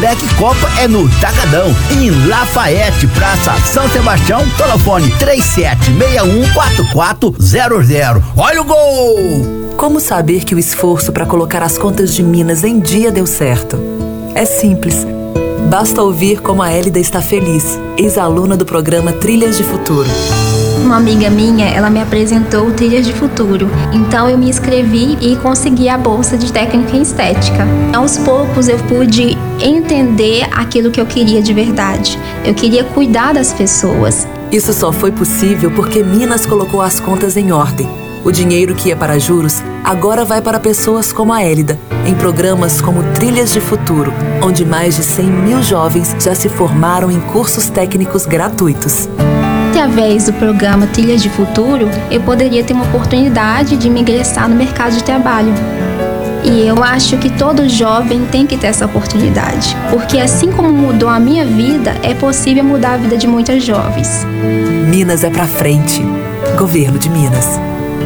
Black Copa é no Tagadão, em Lafayette, Praça São Sebastião, telefone 37614400. Olha o gol! Como saber que o esforço para colocar as contas de Minas em dia deu certo? É simples. Basta ouvir como a Hélida está feliz, ex-aluna do programa Trilhas de Futuro. Uma amiga minha, ela me apresentou o Trilhas de Futuro. Então eu me inscrevi e consegui a bolsa de técnica em estética. Aos poucos eu pude entender aquilo que eu queria de verdade. Eu queria cuidar das pessoas. Isso só foi possível porque Minas colocou as contas em ordem. O dinheiro que ia para juros agora vai para pessoas como a Hélida, em programas como Trilhas de Futuro, onde mais de 100 mil jovens já se formaram em cursos técnicos gratuitos. Através do programa Trilhas de Futuro, eu poderia ter uma oportunidade de me ingressar no mercado de trabalho. E eu acho que todo jovem tem que ter essa oportunidade, porque assim como mudou a minha vida, é possível mudar a vida de muitas jovens. Minas é pra frente. Governo de Minas.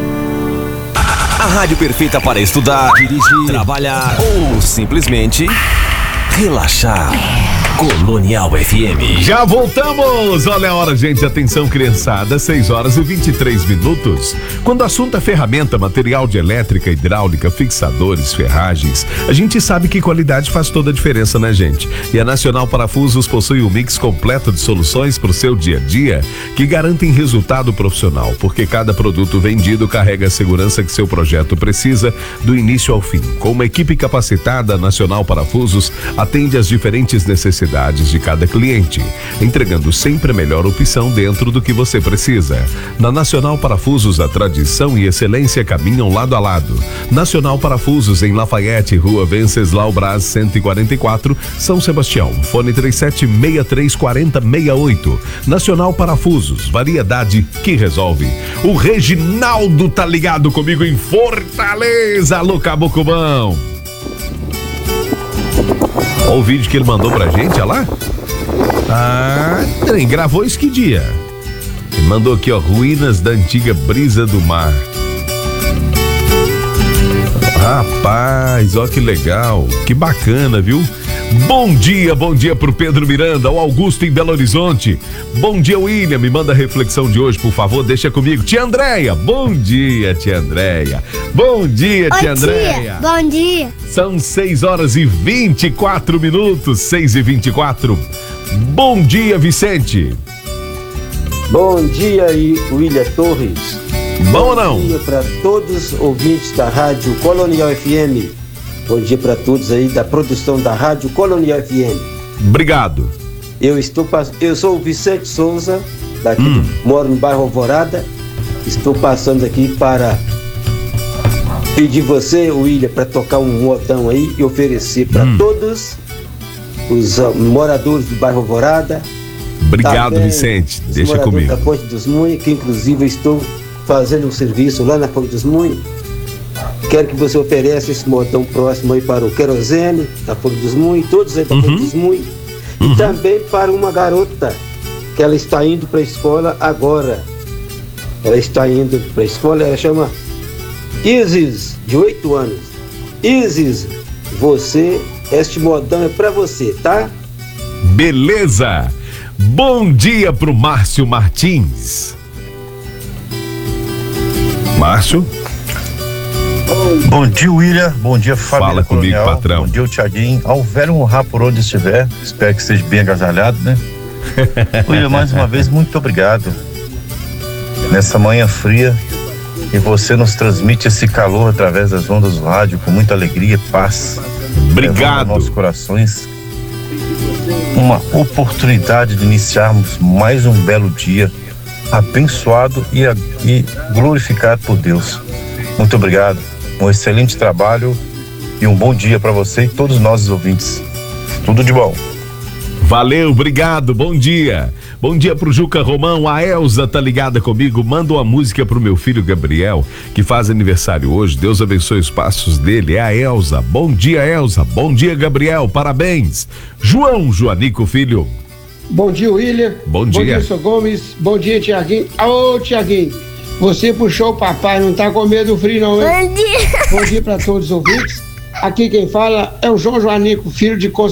A rádio perfeita para estudar, dirigir, trabalhar ou simplesmente relaxar. Colonial FM. Já voltamos! Olha a hora, gente. Atenção, criançada. 6h23. Quando o assunto é ferramenta, material de elétrica, hidráulica, fixadores, ferragens, a gente sabe que qualidade faz toda a diferença, né, gente? E a Nacional Parafusos possui um mix completo de soluções para o seu dia a dia que garantem resultado profissional, porque cada produto vendido carrega a segurança que seu projeto precisa do início ao fim. Com uma equipe capacitada, a Nacional Parafusos atende às diferentes necessidades de cada cliente, entregando sempre a melhor opção dentro do que você precisa. Na Nacional Parafusos, a tradição e excelência caminham lado a lado. Nacional Parafusos em Lafayette, Rua Venceslau Braz 144, São Sebastião. Fone 37634068. Nacional Parafusos, variedade que resolve. O Reginaldo tá ligado comigo em Fortaleza. Alô, Cabocubão. Olha o vídeo que ele mandou pra gente, olha lá. Ah, trem, gravou isso que dia? Ele mandou aqui, ó, ruínas da antiga Brisa do Mar. Rapaz, ó que legal, que bacana, viu? Bom dia pro Pedro Miranda, o Augusto em Belo Horizonte. Bom dia, William, me manda a reflexão de hoje, por favor, deixa comigo. Tia Andréia, bom dia, tia Andréia. Bom dia, tia Andréia. Bom dia. São 6h24, 6h24. Bom dia, Vicente. Bom dia, William Torres. Bom ou não? Bom dia para todos os ouvintes da Rádio Colonial FM. Bom dia para todos aí da produção da Rádio Colonial FM. Obrigado. Eu sou o Vicente Souza, daqui moro no bairro Alvorada. Estou passando aqui para pedir você, William, para tocar um modão aí e oferecer para todos os moradores do bairro Alvorada. Obrigado, também, Vicente. Deixa comigo. Da Ponte dos Munhos, que inclusive eu estou fazendo um serviço lá na Ponte dos Munhos. Quero que você ofereça esse modão próximo aí para o Querosene, da Ponte dos Munhos, todos aí da Ponte dos Munhos. E também para uma garota, que ela está indo para a escola agora. Ela está indo para a escola, ela chama Isis, de 8 anos. Isis, este modão é para você, tá? Beleza! Bom dia pro Márcio Martins. Márcio? Bom dia, William. Bom dia, família. Fala comigo, Colonial. patrão. Bom dia, o Thiaguinho. Ao velho honrar por onde estiver. Espero que esteja bem agasalhado, né? William, mais uma vez, muito obrigado. Nessa manhã fria, e você nos transmite esse calor através das ondas do rádio com muita alegria e paz. Obrigado. Nossos corações. Uma oportunidade de iniciarmos mais um belo dia, abençoado e glorificado por Deus. Muito obrigado. Um excelente trabalho e um bom dia para você e todos nós os ouvintes. Tudo de bom. Valeu, obrigado, bom dia. Bom dia pro Juca Romão, a Elza tá ligada comigo, manda uma música pro meu filho Gabriel, que faz aniversário hoje, Deus abençoe os passos dele, é a Elza. Bom dia, Elza, bom dia, Gabriel, parabéns. João Joanico Filho. Bom dia, William. Bom dia. Bom dia, Sr. Gomes. Bom dia, Tiaguinho. Ô, Tiaguinho, você puxou o papai, não tá com medo do frio não, hein? Bom dia. Bom dia pra todos os ouvintes. Aqui quem fala é o João Joanico, filho de